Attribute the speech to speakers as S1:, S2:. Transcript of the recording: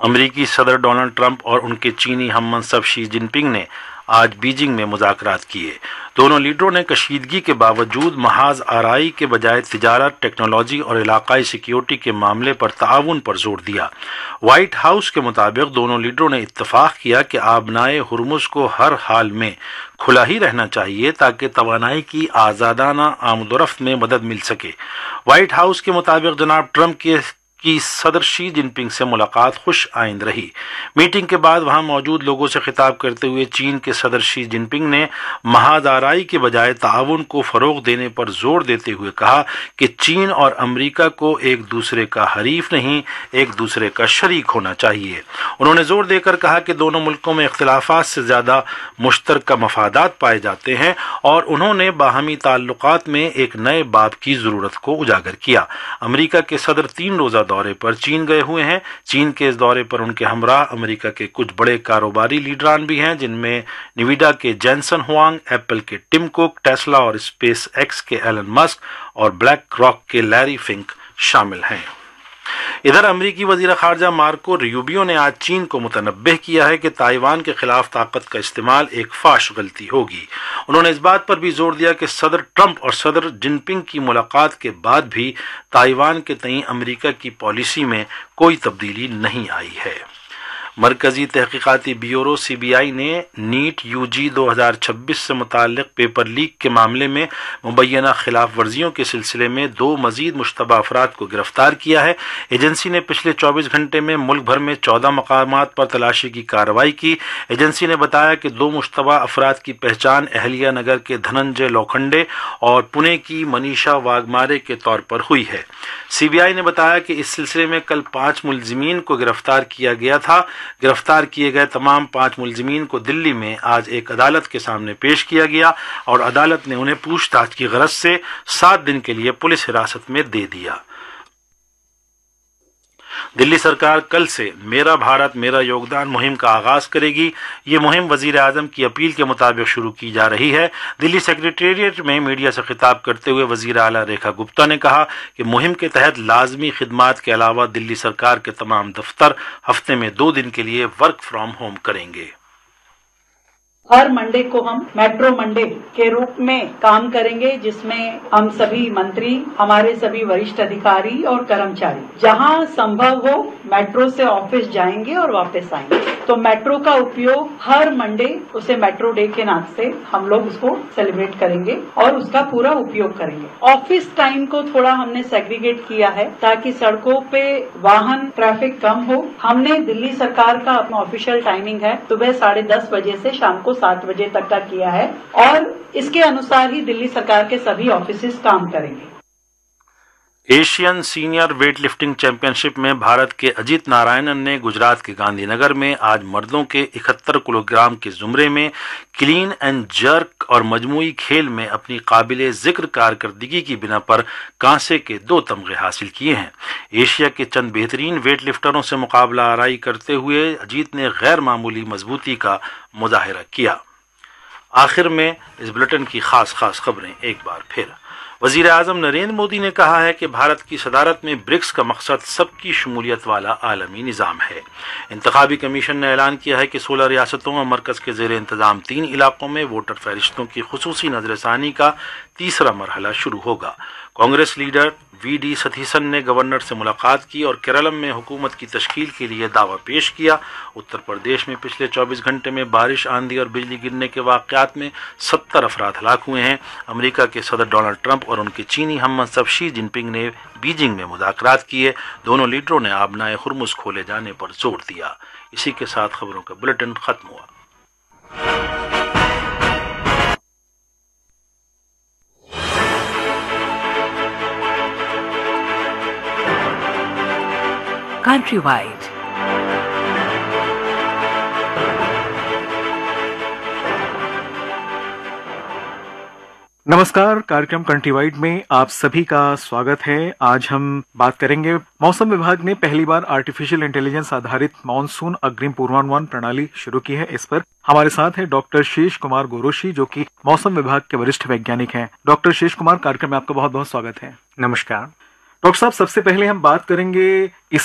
S1: अमरीकी सदर Donald Trump और उनके चीनी हममनसब शी जिनपिंग ने आज बीजिंग में मुज़ाकरात किए। दोनों लीडरों ने कशीदगी के बावजूद महाज आराई के बजाय तिजारत, टेक्नोलॉजी और इलाकाई सिक्योरिटी के मामले पर ताउन पर जोर दिया। व्हाइट हाउस के मुताबिक दोनों लीडरों ने इत्तफाक किया कि आबनाए हुर्मुज़ को हर हाल में खुला ही रहना चाहिए ताकि तवानाई की आज़ादाना आमदोरफ्त में मदद मिल सके। व्हाइट हाउस के मुताबिक जनाब ट्रंप की सदर शी जिनपिंग से मुलाकात खुश आइंद रही। मीटिंग के बाद वहां मौजूद लोगों से खिताब करते हुए चीन के सदर शी जिनपिंग ने महाज आराई के बजाय ताउन को फरोग देने पर जोर देते हुए कहा कि चीन और अमेरिका को एक दूसरे का हरीफ नहीं, एक दूसरे का शरीक होना चाहिए। उन्होंने जोर देकर कहा कि दोनों मुल्कों में इख्तिलाफात से ज्यादा मुश्तरका मफादात पाए जाते हैं और उन्होंने बाहमी ताल्लुकात में एक नए बाब की जरूरत को उजागर किया। अमेरिका के सदर 3 रोजा दौरे पर चीन गए हुए हैं। चीन के इस दौरे पर उनके हमरा अमेरिका के कुछ बड़े कारोबारी लीडरान भी हैं, जिनमें निविडा के जेनसन हुआंग, एप्पल के टिम कुक, टेस्ला और स्पेस एक्स के एलन मस्क और ब्लैक रॉक के लैरी फिंक शामिल हैं। इधर अमरीकी वजीर खारजा मार्को रूबियो ने आज चीन को मुतनब्बह किया है कि ताइवान के खिलाफ ताकत का इस्तेमाल एक फाश गलती होगी। उन्होंने इस बात पर भी जोर दिया कि सदर ट्रंप और सदर जिनपिंग की मुलाकात के बाद भी ताइवान के तई अमेरिका की पॉलिसी में कोई तब्दीली नहीं आई है। मरकजी तहकीकाती ब्यूरो CBI ने नीट UG 2026 से मुताल्लिक पेपर लीक के मामले में मुबैना खिलाफ वर्जियों के सिलसिले में 2 मजीद मुश्तबा अफराद को गिरफ्तार किया है। एजेंसी ने पिछले 24 घंटे में मुल्क भर में 14 मकामात पर तलाशी की कार्रवाई की। एजेंसी ने बताया कि 2 मुश्तबा अफराद की पहचान अहलिया नगर के धनंजय लोखंडे और पुणे की मनीषा वाघमारे के तौर पर हुई है। CBI ने बताया कि इस सिलसिले में कल 5 मुलजिमीन को गिरफ्तार किया गया था। गिरफ्तार किए गए तमाम 5 मुलजिमीन को दिल्ली में आज एक अदालत के सामने पेश किया गया और अदालत ने उन्हें पूछताछ की गरज से 7 दिन के लिए पुलिस हिरासत में दे दिया। दिल्ली सरकार कल से मेरा भारत मेरा योगदान मुहिम का आगाज करेगी। ये मुहिम वजीर आजम की अपील के मुताबिक शुरू की जा रही है। दिल्ली सेक्रेटेरिएट में मीडिया से खिताब करते हुए वजीर आला रेखा गुप्ता ने कहा कि मुहिम के तहत लाजमी खिदमात के अलावा दिल्ली सरकार के तमाम दफ्तर हफ्ते में 2 दिन के लिए वर्क फ्रॉम होम करेंगे।
S2: हर मंडे को हम मेट्रो मंडे के रूप में काम करेंगे, जिसमें हम सभी मंत्री, हमारे सभी वरिष्ठ अधिकारी और कर्मचारी जहां संभव हो मेट्रो से ऑफिस जाएंगे और वापस आएंगे। तो मेट्रो का उपयोग हर मंडे, उसे मेट्रो डे के नाम से हम लोग उसको सेलिब्रेट करेंगे और उसका पूरा उपयोग करेंगे। ऑफिस टाइम को थोड़ा हमने सेग्रीगेट किया है ताकि सड़कों पे वाहन ट्रैफिक कम हो। हमने दिल्ली सरकार का अपना ऑफिशियल टाइमिंग है सुबह 10:30 बजे से शाम को 7 बजे तक का किया है और इसके अनुसार ही दिल्ली सरकार के सभी ऑफिसेस काम करेंगे।
S1: Asian senior weight lifting championship में भारत के अजीत नारायणन ने गुजरात के गांधीनगर में आज मर्दों के 71 किलोग्राम के जुमरे में क्लीन एंड जर्क और मजमूई खेल में अपनी काबिले जिक्र कारकर्दगी की बिना पर कांसे के 2 तमगे हासिल किए हैं। एशिया के चंद बेहतरीन वेट लिफ्टरों से मुकाबला आराई करते हुए अजीत ने गैर मामूली मजबूती का मुजाहिरा किया। आखिर में इस बुलेटिन की खास खबरें एक बार फिर। वजीर आजम नरेंद्र मोदी ने कहा है कि भारत की सदारत में ब्रिक्स का मकसद सबकी शमूलियत वाला आलमी निज़ाम है। इंतखाबी कमीशन ने ऐलान किया है कि 16 रियासतों और मरकज के ज़ेर इंतज़ाम 3 इलाकों में वोटर फहरिस्तों की खुसूसी नजरसानी का तीसरा मरहला शुरू होगा। कांग्रेस लीडर VD सतीसन ने गवर्नर से मुलाकात की और केरलम में हुकूमत की तश्कील के लिए दावा पेश किया। उत्तर प्रदेश में पिछले 24 घंटे में बारिश, आंधी और बिजली गिरने के वाक़यात में 70 अफराद हलाक हुए हैं। अमेरिका के सदर डोनाल्ड ट्रंप और उनके चीनी हममनसब शी जिनपिंग ने बीजिंग में मुज़ाकरात किए। दोनों लीडरों ने आबनाए हुर्मुज़ खोले जाने पर जोर दिया। इसी के साथ खबरों का बुलेटिन खत्म हुआ।
S3: Countrywide.
S4: नमस्कार, कार्यक्रम कंट्रीवाइड में आप सभी का स्वागत है। आज हम बात करेंगे, मौसम विभाग ने पहली बार आर्टिफिशियल इंटेलिजेंस आधारित मानसून अग्रिम पूर्वानुमान प्रणाली शुरू की है। इस पर हमारे साथ है डॉक्टर शेष कुमार गोरोशी, जो कि मौसम विभाग के वरिष्ठ वैज्ञानिक हैं। डॉक्टर शेष कुमार, कार्यक्रम में आपका बहुत बहुत स्वागत है।
S5: नमस्कार
S4: डॉक्टर साहब, सबसे पहले हम बात करेंगे इस